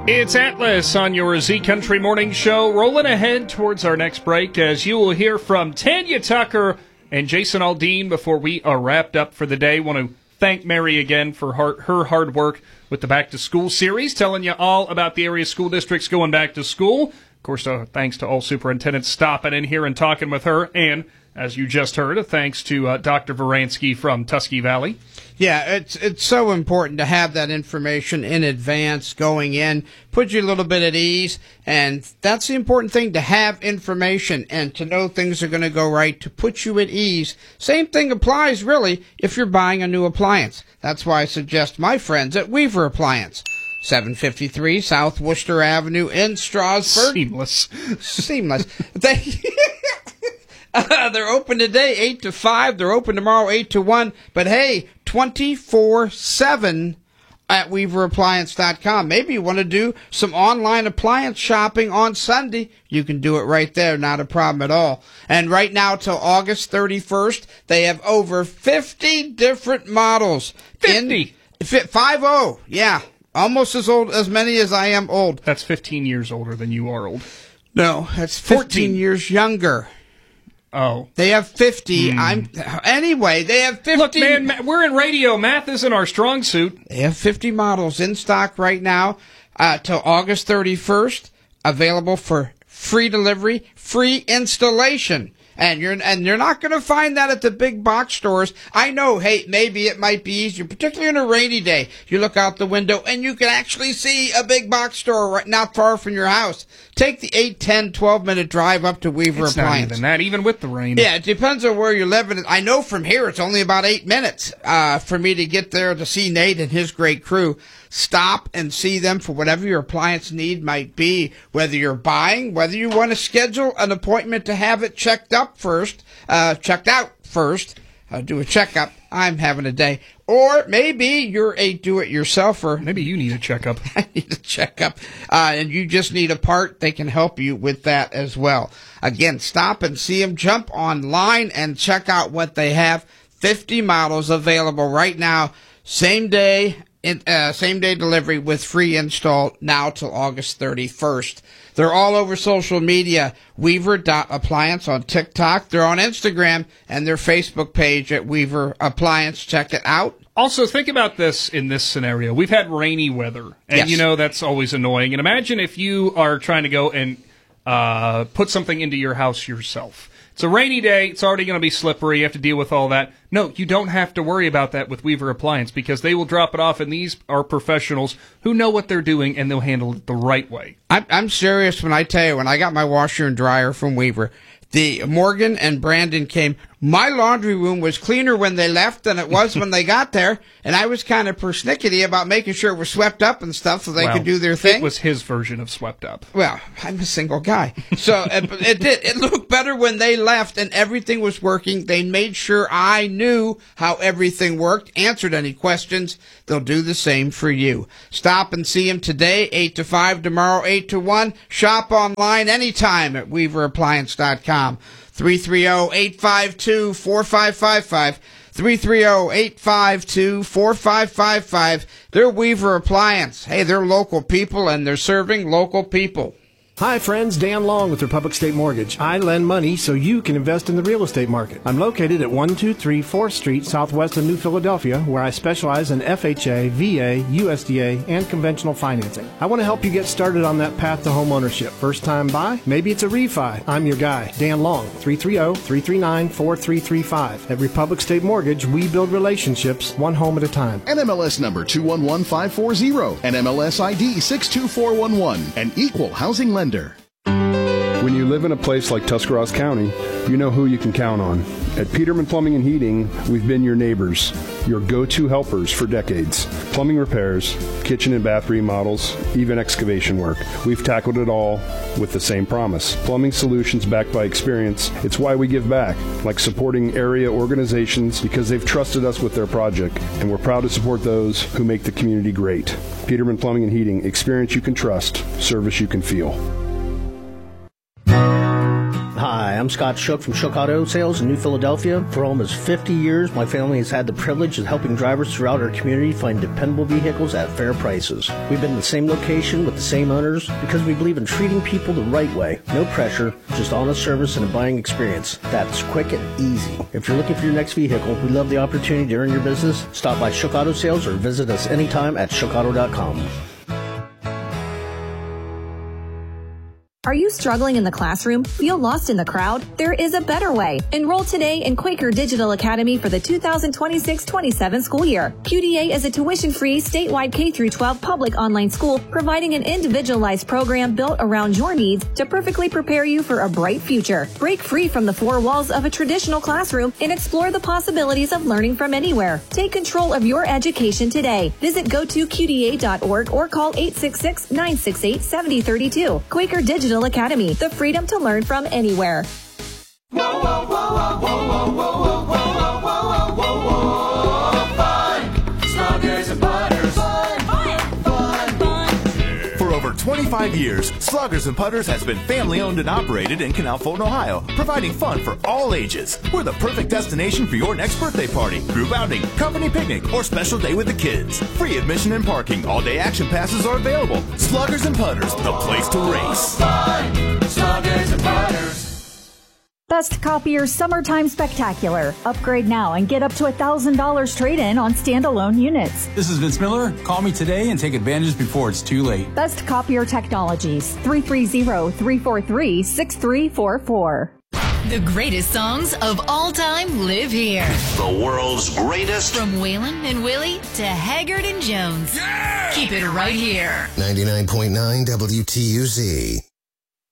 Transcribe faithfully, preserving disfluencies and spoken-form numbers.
It's Atlas on your Z Country Morning Show, rolling ahead towards our next break as you will hear from Tanya Tucker and Jason Aldean before we are wrapped up for the day. Want to thank Mary again for her, her hard work with the Back to School series, telling you all about the area school districts going back to school. Of course, uh, thanks to all superintendents stopping in here and talking with her. And, as you just heard, a thanks to uh, Doctor Varansky from Tusky Valley. Yeah, it's it's so important to have that information in advance going in, put you a little bit at ease, and that's the important thing, to have information and to know things are going to go right, to put you at ease. Same thing applies, really, if you're buying a new appliance. That's why I suggest my friends at Weaver Appliance. seven fifty-three South Worcester Avenue in Strasburg. Seamless. Seamless. They... Uh, they're open today, eight to five. They're open tomorrow, eight to one. But, hey, twenty-four seven at weaver appliance dot com. Maybe you want to do some online appliance shopping on Sunday. You can do it right there. Not a problem at all. And right now till August thirty-first, they have over fifty different models. fifty? In, five oh, yeah. Almost as old, as many as I am old. That's fifteen years older than you are old. No, that's fifteen fourteen years younger. Oh. They have fifty. Mm. I'm Anyway, they have fifty. Look, man, we're in radio. Math isn't our strong suit. They have fifty models in stock right now uh, till August thirty-first. Available for free delivery, free installation. And you're and you're not going to find that at the big box stores. I know, hey, maybe it might be easier, particularly on a rainy day. You look out the window and you can actually see a big box store right not far from your house. Take the eight, ten, twelve-minute drive up to Weaver it's Appliance. Not even that, even with the rain. Yeah, it depends on where you're living. I know from here it's only about eight minutes uh, for me to get there to see Nate and his great crew. Stop and see them for whatever your appliance need might be, whether you're buying, whether you want to schedule an appointment to have it checked up first, uh, checked out first, uh, do a checkup. I'm having a day. Or maybe you're a do-it-yourselfer. Maybe you need a checkup. I need a checkup. Uh, and you just need a part. They can help you with that as well. Again, stop and see them. Jump online and check out what they have. fifty models available right now. Same day. In, uh, same day delivery with free install now till August thirty-first. They're all over social media. Weaver dot appliance on TikTok. They're on Instagram and their Facebook page at Weaver Appliance. Check it out. Also, think about this in this scenario. We've had rainy weather, and yes. you know that's always annoying. And imagine if you are trying to go and uh, put something into your house yourself. It's a rainy day. It's already going to be slippery. You have to deal with all that. No, you don't have to worry about that with Weaver Appliance because they will drop it off, and these are professionals who know what they're doing, and they'll handle it the right way. I'm, I'm serious when I tell you, when I got my washer and dryer from Weaver, the Morgan and Brandon came. My laundry room was cleaner when they left than it was when they got there, and I was kind of persnickety about making sure it was swept up and stuff so they well, could do their thing. It was his version of swept up. Well, I'm a single guy. So it, it did. It looked better when they left and everything was working. They made sure I knew how everything worked, answered any questions. They'll do the same for you. Stop and see them today, eight to five, tomorrow, eight to one. Shop online anytime at weaver appliance dot com. three three zero, eight five two, four five five five. three three zero, eight five two, four five five five. They're Weaver Appliance. Hey, they're local people, and they're serving local people. Hi friends, Dan Long with Republic State Mortgage. I lend money so you can invest in the real estate market. I'm located at one two three fourth Street, southwest of New Philadelphia, where I specialize in F H A, V A, U S D A, and conventional financing. I want to help you get started on that path to home ownership. First time buy? Maybe it's a refi. I'm your guy, Dan Long, three three zero, three three nine, four three three five. At Republic State Mortgage, we build relationships one home at a time. N M L S number two one one five four zero, N M L S I D six two four one one, an equal housing lender. When you live in a place like Tuscarawas County, you know who you can count on. At Peterman Plumbing and Heating, we've been your neighbors, your go-to helpers for decades. Plumbing repairs, kitchen and bath remodels, even excavation work. We've tackled it all with the same promise. Plumbing solutions backed by experience. It's why we give back, like supporting area organizations because they've trusted us with their project, and we're proud to support those who make the community great. Peterman Plumbing and Heating, experience you can trust, service you can feel. Hi, I'm Scott Shook from Shook Auto Sales in New Philadelphia. For almost fifty years, my family has had the privilege of helping drivers throughout our community find dependable vehicles at fair prices. We've been in the same location with the same owners because we believe in treating people the right way. No pressure, just honest service and a buying experience that's quick and easy. If you're looking for your next vehicle, we love the opportunity to earn your business. Stop by Shook Auto Sales or visit us anytime at shook auto dot com. Are you struggling in the classroom? Feel lost in the crowd? There is a better way. Enroll today in Quaker Digital Academy for the two thousand twenty-six twenty-seven school year. Q D A is a tuition-free statewide K through twelve public online school providing an individualized program built around your needs to perfectly prepare you for a bright future. Break free from the four walls of a traditional classroom and explore the possibilities of learning from anywhere. Take control of your education today. Visit go to Q D A dot org or call eight six six, nine six eight, seven zero three two. Quaker Digital Academy, the freedom to learn from anywhere. Whoa, whoa, whoa, whoa, whoa, whoa, whoa, whoa, whoa, whoa, whoa, whoa, fun, Sluggers and Putters, fun, fun, fun, fun. For over twenty-five years, Sluggers and Putters has been family owned and operated in Canal Fulton, Ohio, providing fun for all ages. We're the perfect destination for your next birthday party, group outing, company picnic, or special day with the kids. Free admission and parking, all-day action passes are available. Sluggers and Putters, the place to race. Fun, Sluggers and Putters. Best Copier Summertime Spectacular. Upgrade now and get up to one thousand dollars trade-in on standalone units. This is Vince Miller. Call me today and take advantage before it's too late. Best Copier Technologies. three three zero, three four three, six three four four. The greatest songs of all time live here. The world's greatest. From Waylon and Willie to Haggard and Jones. Yeah! Keep it right here. ninety-nine point nine W T U Z.